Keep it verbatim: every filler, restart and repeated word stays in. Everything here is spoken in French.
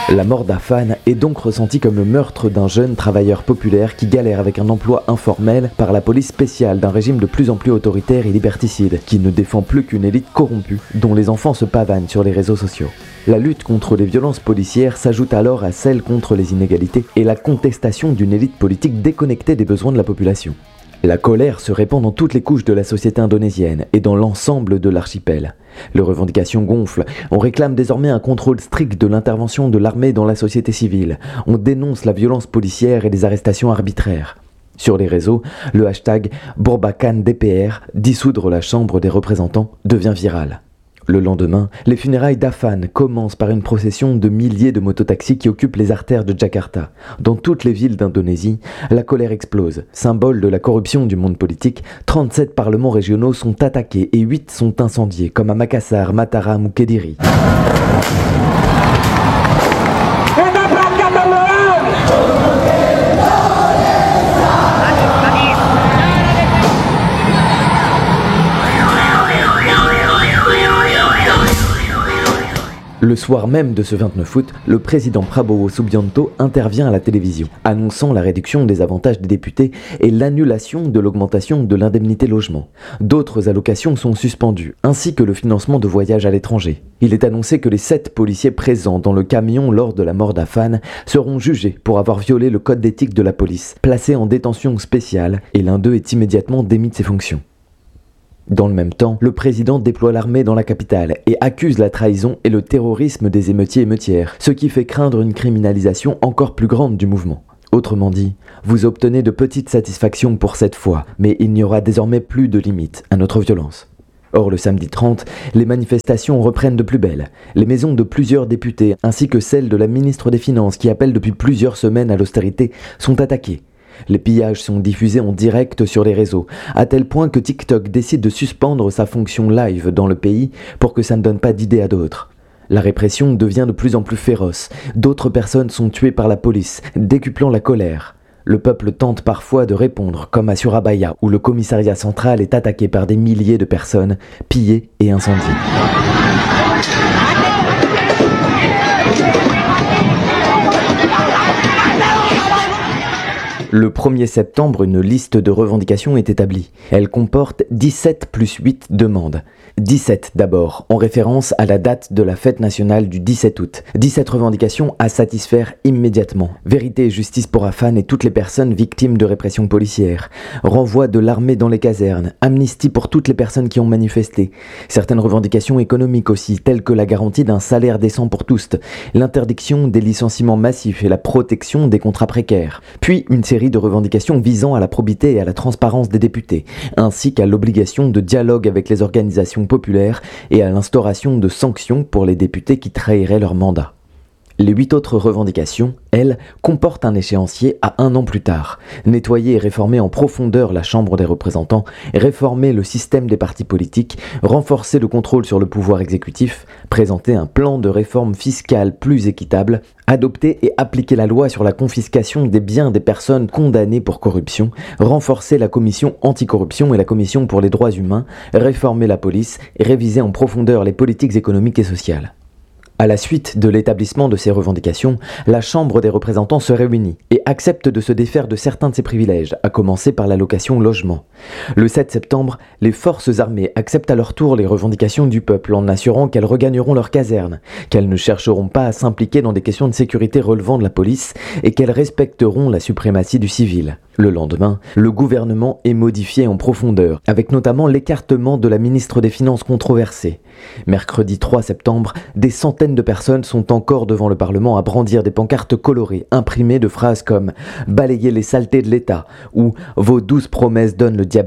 La mort d'Afan est donc ressentie comme le meurtre d'un jeune travailleur populaire qui galère avec un emploi informel par la police spéciale d'un régime de plus en plus autoritaire et liberticide, qui ne défend plus qu'une élite corrompue, dont les enfants se pavanent sur les réseaux sociaux. La lutte contre les violences policières s'ajoute alors à celle contre les inégalités et la contestation d'une élite politique déconnectée des besoins de la population. La colère se répand dans toutes les couches de la société indonésienne et dans l'ensemble de l'archipel. Les revendications gonflent, on réclame désormais un contrôle strict de l'intervention de l'armée dans la société civile, on dénonce la violence policière et les arrestations arbitraires. Sur les réseaux, le hashtag Borbakan D P R, dissoudre la Chambre des représentants, devient viral. Le lendemain, les funérailles d'Afan commencent par une procession de milliers de mototaxis qui occupent les artères de Jakarta. Dans toutes les villes d'Indonésie, la colère explose. Symbole de la corruption du monde politique, trente-sept parlements régionaux sont attaqués et huit sont incendiés, comme à Makassar, Mataram ou Kediri. Le soir même de ce vingt-neuf août, le président Prabowo Subianto intervient à la télévision, annonçant la réduction des avantages des députés et l'annulation de l'augmentation de l'indemnité logement. D'autres allocations sont suspendues, ainsi que le financement de voyages à l'étranger. Il est annoncé que les sept policiers présents dans le camion lors de la mort d'Afan seront jugés pour avoir violé le code d'éthique de la police, placés en détention spéciale, et l'un d'eux est immédiatement démis de ses fonctions. Dans le même temps, le président déploie l'armée dans la capitale et accuse la trahison et le terrorisme des émeutiers et émeutières, ce qui fait craindre une criminalisation encore plus grande du mouvement. Autrement dit, vous obtenez de petites satisfactions pour cette fois, mais il n'y aura désormais plus de limite à notre violence. Or, le samedi trente, les manifestations reprennent de plus belle. Les maisons de plusieurs députés, ainsi que celles de la ministre des Finances qui appelle depuis plusieurs semaines à l'austérité, sont attaquées. Les pillages sont diffusés en direct sur les réseaux, à tel point que TikTok décide de suspendre sa fonction live dans le pays pour que ça ne donne pas d'idée à d'autres. La répression devient de plus en plus féroce, d'autres personnes sont tuées par la police, décuplant la colère. Le peuple tente parfois de répondre, comme à Surabaya, où le commissariat central est attaqué par des milliers de personnes, pillées et incendiées. Le premier septembre, une liste de revendications est établie. Elle comporte dix-sept plus huit demandes. dix-sept d'abord, en référence à la date de la fête nationale du dix-sept août. dix-sept revendications à satisfaire immédiatement. Vérité et justice pour Afan et toutes les personnes victimes de répression policière. Renvoi de l'armée dans les casernes. Amnistie pour toutes les personnes qui ont manifesté. Certaines revendications économiques aussi, telles que la garantie d'un salaire décent pour tous. L'interdiction des licenciements massifs et la protection des contrats précaires. Puis une série de revendications visant à la probité et à la transparence des députés, ainsi qu'à l'obligation de dialogue avec les organisations populaires et à l'instauration de sanctions pour les députés qui trahiraient leur mandat. Les huit autres revendications, elles, comportent un échéancier à un an plus tard. Nettoyer et réformer en profondeur la Chambre des représentants, réformer le système des partis politiques, renforcer le contrôle sur le pouvoir exécutif, présenter un plan de réforme fiscale plus équitable, adopter et appliquer la loi sur la confiscation des biens des personnes condamnées pour corruption, renforcer la commission anticorruption et la commission pour les droits humains, réformer la police et réviser en profondeur les politiques économiques et sociales. À la suite de l'établissement de ces revendications, la Chambre des représentants se réunit et accepte de se défaire de certains de ses privilèges, à commencer par l'allocation logement. Le sept septembre, les forces armées acceptent à leur tour les revendications du peuple en assurant qu'elles regagneront leurs casernes, qu'elles ne chercheront pas à s'impliquer dans des questions de sécurité relevant de la police et qu'elles respecteront la suprématie du civil. Le lendemain, le gouvernement est modifié en profondeur, avec notamment l'écartement de la ministre des Finances controversée. Mercredi trois septembre, des centaines de personnes sont encore devant le Parlement à brandir des pancartes colorées, imprimées de phrases comme « Balayez les saletés de l'État » ou « Vos douze promesses donnent le diabète ».